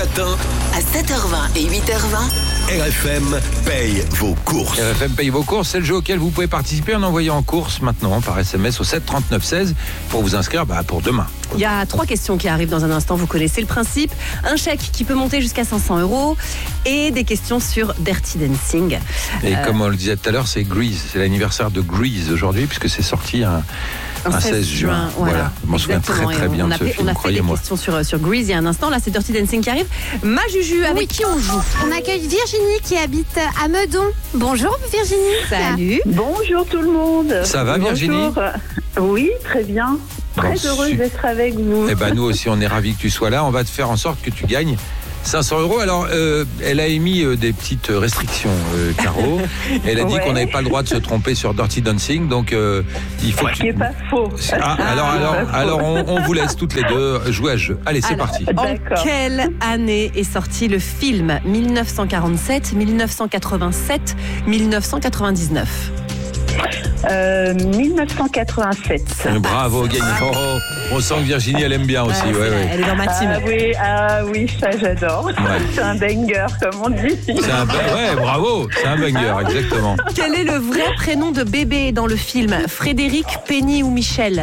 matin, À 7h20 et 8h20, RFM paye vos courses. RFM paye vos courses, c'est le jeu auquel vous pouvez participer en envoyant en course maintenant par SMS au 7 39 16 pour vous inscrire pour demain. Il y a 3 questions qui arrivent dans un instant, vous connaissez le principe. Un chèque qui peut monter jusqu'à 500 € et des questions sur Dirty Dancing. Et comme on le disait tout à l'heure, c'est Grease, c'est l'anniversaire de Grease aujourd'hui puisque c'est sorti un 16 juin. Voilà. Je m'en souviens très bien de ce film, on a fait des croyez-moi. questions sur Grease il y a un instant. Là, c'est Dirty Dancing qui arrive. Ma Juju, avec qui on joue? On accueille Virginie qui habite à Meudon. Bonjour Virginie. Salut. Bonjour tout le monde. Ça va, Virginie? Bonjour. Oui, très bien. Très Bon, heureuse d'être avec vous. Eh ben nous aussi, on est ravis que tu sois là. On va te faire en sorte que tu gagnes 500 €. Alors, elle a émis des petites restrictions, Caro. Elle a dit Ouais. qu'on n'avait pas le droit de se tromper sur Dirty Dancing, donc il faut que Ce qui n'est pas faux. alors on vous laisse toutes les deux jouer à ce jeu. Allez, c'est Alors, parti. En D'accord. quelle année est sorti le film? 1947, 1987, 1999? 1987. Bravo, gagné. Oh, on sent que Virginie, elle aime bien aussi. Ouais. Elle est dans ma team. Ah oui, ça j'adore. C'est un banger, comme on dit. Ouais, bravo. C'est un banger, exactement. Quel est le vrai prénom de bébé dans le film? Frédéric, Penny ou Michel?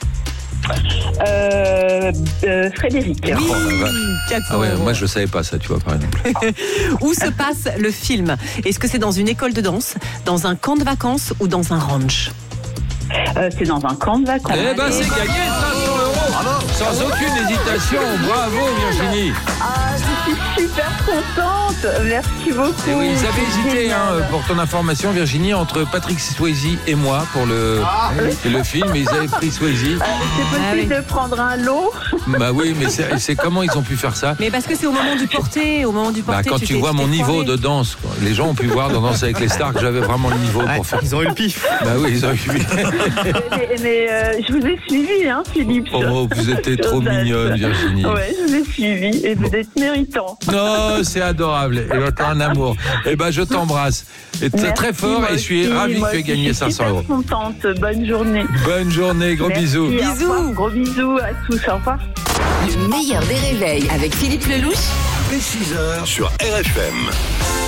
Frédéric. Oh, la vache. 400 Ah ouais, €. moi je savais pas ça, tu vois, par exemple. Où se passe le film? Est-ce que c'est dans une école de danse, dans un camp de vacances ou dans un ranch? C'est dans un camp de vacances. Eh ben, c'est gagné 500 €. Sans aucune hésitation. Bravo, Virginie. Je suis super contente. Merci beaucoup. Et oui, ils avaient hésité, pour ton information, Virginie, entre Patrick Swayze et moi pour le film, mais ils avaient pris Swayze. C'est possible de prendre un lot. Bah oui, mais c'est comment ils ont pu faire ça? Mais parce que c'est au moment du porté, Quand tu vois mon niveau de danse, quoi. Les gens ont pu voir dans Danse avec les stars que j'avais vraiment le niveau pour faire. Ils ont eu le pif. Bah oui, ils ont eu. mais je vous ai suivi, Philippe. Oh, vous étiez trop mignonne, Virginie. Ouais, je vous ai suivi et vous êtes méritant. Non, c'est adorable. Et là, t'as un amour. Eh ben, je t'embrasse. Et Merci, très fort, moi et je suis aussi, ravi moi que tu aies aussi, gagné je suis 500 €. super contente. Bonne journée. Bonne journée, gros Merci, bisous. au revoir. Gros bisous à tous. Au revoir. le meilleur des réveils avec Philippe Lelouch. Dès 6h sur RFM.